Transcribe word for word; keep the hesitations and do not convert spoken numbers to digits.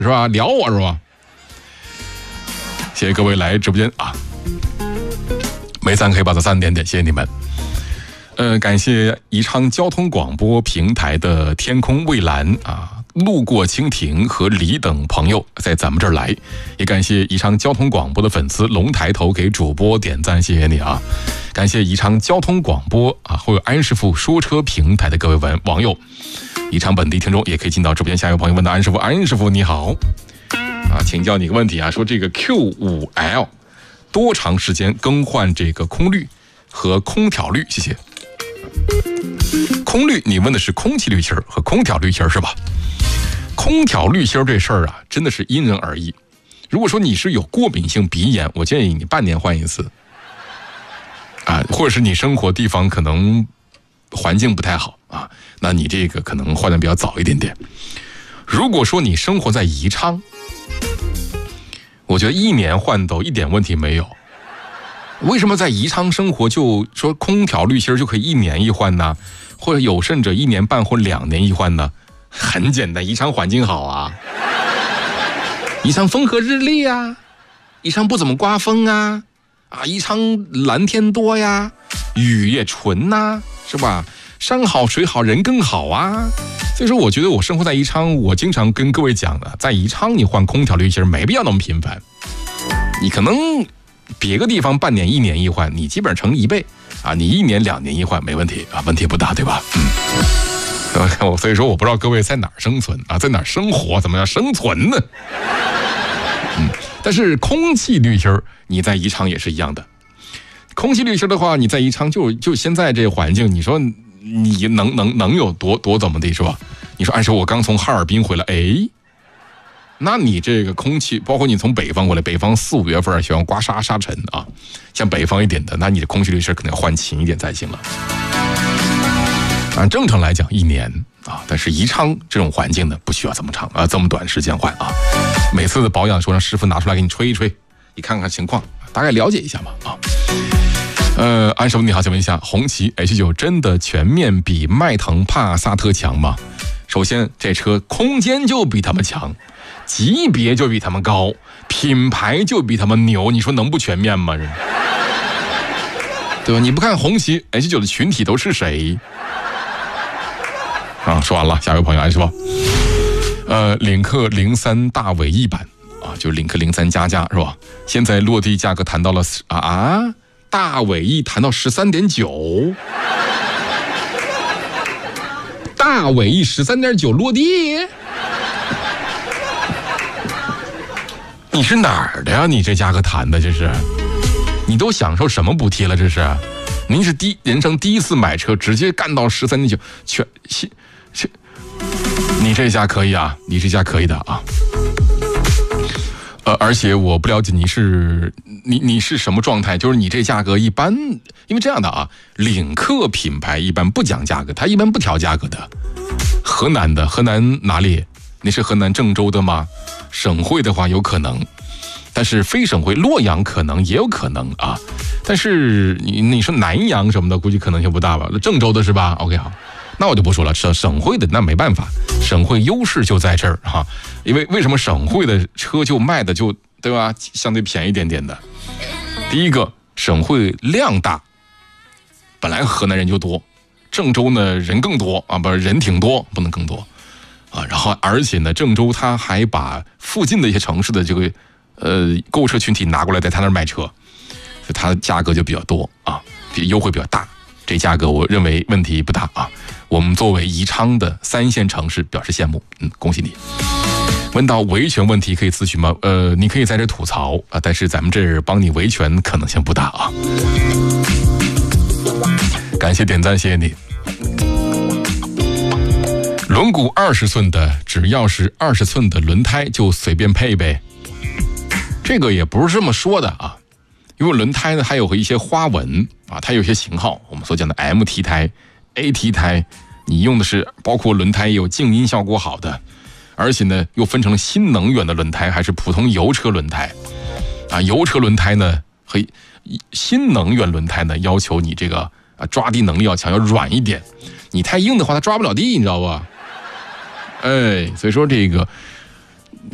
是吧？聊我是吧？谢谢各位来直播间啊！每三可以把它三点点，谢谢你们。呃，感谢宜昌交通广播平台的天空蔚蓝啊，路过蜻蜓和李等朋友在咱们这儿来，也感谢宜昌交通广播的粉丝龙抬头给主播点赞，谢谢你啊！感谢宜昌交通广播啊，或者安师傅说车平台的各位网网友，宜昌本地听众也可以进到直播间。下一位朋友问到安师傅，安师傅你好啊，请教你个问题啊，说这个 Q 五 L 多长时间更换这个空滤和空调滤？谢谢。空滤，你问的是空气滤芯和空调滤芯是吧？空调滤芯这事儿啊，真的是因人而异。如果说你是有过敏性鼻炎，我建议你半年换一次啊，或者是你生活地方可能环境不太好啊，那你这个可能换的比较早一点点。如果说你生活在宜昌，我觉得一年换都一点问题没有。为什么在宜昌生活就说空调滤芯就可以一年一换呢？或者有甚者一年半或两年一换呢？很简单，宜昌环境好啊，宜昌风和日丽啊，宜昌不怎么刮风啊，啊，宜昌蓝天多呀，雨也纯呐、啊，是吧？山好水好人更好啊。所以说我觉得我生活在宜昌，我经常跟各位讲的，在宜昌你换空调滤芯没必要那么频繁，你可能别个地方半年一年一换，你基本上乘一倍啊，你一年两年一换没问题啊，问题不大，对吧？嗯，所以说我不知道各位在哪儿生存啊，在哪儿生活，怎么样生存呢？嗯，但是空气滤芯你在宜昌也是一样的。空气滤芯的话，你在宜昌就就现在这环境，你说你能能能有多多怎么地是吧？你说按说我刚从哈尔滨回来，哎。那你这个空气，包括你从北方过来，北方四五月份喜欢刮沙沙尘啊，像北方一点的，那你的空气滤芯可能要换勤一点才行了。按正常来讲一年啊，但是宜昌这种环境呢，不需要这么长啊，这么短时间换啊。每次的保养说让师傅拿出来给你吹一吹，你看看情况，大概了解一下嘛啊。呃，安师傅你好，请问一下，红旗 H 九 真的全面比迈腾帕萨特强吗？首先，这车空间就比他们强。级别就比他们高，品牌就比他们牛，你说能不全面吗？对吧？你不看红旗 H 九 的群体都是谁？啊，说完了，下一位朋友来说，呃，领克零三大尾翼版啊，就是领克零三加加是吧？现在落地价格谈到了啊啊，大尾翼谈到十三点九，大尾翼十三点九落地。你是哪儿的呀？你这价格谈的这是，你都享受什么补贴了？这是，您是第人生第一次买车，直接干到十三点九，全，这，你这价可以啊，你这价可以的啊。呃，而且我不了解你是你你是什么状态，就是你这价格一般，因为这样的啊，领克品牌一般不讲价格，它一般不调价格的。河南的，河南哪里？你是河南郑州的吗？省会的话有可能，但是非省会洛阳可能也有可能啊。但是你你说南阳什么的，估计可能性不大吧？郑州的是吧 ？OK 好，那我就不说了。省省会的那没办法，省会优势就在这儿哈。因为为什么省会的车就卖的就对吧，相对便宜一点点的？第一个，省会量大，本来河南人就多，郑州呢人更多啊，不是人挺多，不能更多。啊，然后而且呢，郑州它还把附近的一些城市的这个呃购车群体拿过来在他那儿卖车，所以它的价格就比较多啊，比优惠比较大。这价格我认为问题不大啊。我们作为宜昌的三线城市表示羡慕，嗯，恭喜你。问到维权问题可以咨询吗？呃，你可以在这吐槽啊，但是咱们这儿帮你维权可能性不大啊。感谢点赞，谢谢你。轮毂二十寸的，只要是二十寸的轮胎就随便配呗。这个也不是这么说的啊，因为轮胎呢还有一些花纹啊，它有些型号，我们所讲的 M T 胎、A T 胎，你用的是包括轮胎有静音效果好的，而且呢又分成了新能源的轮胎还是普通油车轮胎啊。油车轮胎呢和新能源轮胎呢要求你这个啊抓地能力要强，要软一点，你太硬的话它抓不了地，你知道吧？哎，所以说这个